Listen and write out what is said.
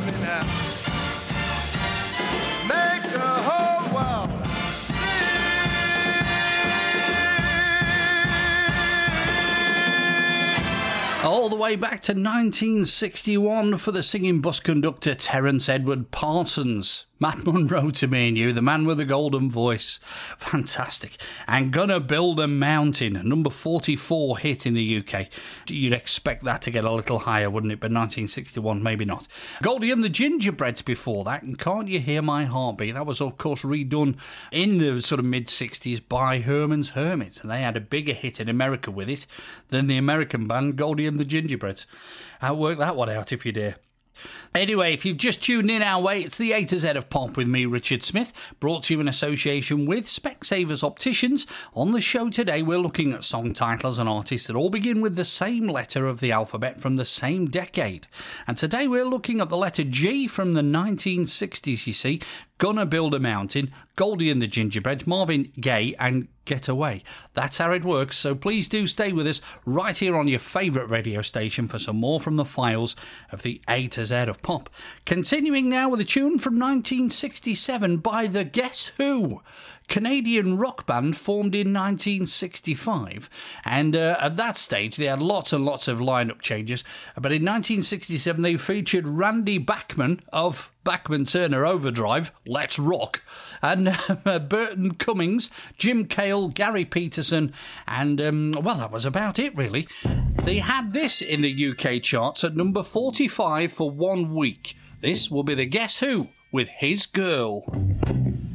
happy now. Make the whole world sing. All the way back to 1961 for the singing bus conductor Terence Edward Parsons. Matt Monro to me and you, the man with the golden voice. Fantastic. And Gonna Build a Mountain, number 44 hit in the UK. You'd expect that to get a little higher, wouldn't it? But 1961, maybe not. Goldie and the Gingerbreads before that, and Can't You Hear My Heartbeat? That was, of course, redone in the sort of mid-60s by Herman's Hermits, and they had a bigger hit in America with it than the American band Goldie and the Gingerbreads. Work that one out if you dare. Anyway, if you've just tuned in our way, it's the A to Z of Pop with me, Richard Smith, brought to you in association with Specsavers Opticians. On the show today, we're looking at song titles and artists that all begin with the same letter of the alphabet from the same decade. And today we're looking at the letter G from the 1960s, you see. Gonna Build a Mountain, Goldie and the Gingerbread, Marvin Gaye and Get Away. That's how it works, so please do stay with us right here on your favourite radio station for some more from the files of the A to Z of Pop. Continuing now with a tune from 1967 by the Guess Who, Canadian rock band formed in 1965, and at that stage they had lots and lots of lineup changes, but in 1967 they featured Randy Bachman of Bachman Turner Overdrive, Let's Rock, and Burton Cummings, Jim Cale, Gary Peterson, and well, that was about it really. They had this in the UK charts at number 45 for 1 week. This will be the Guess Who with His Girl.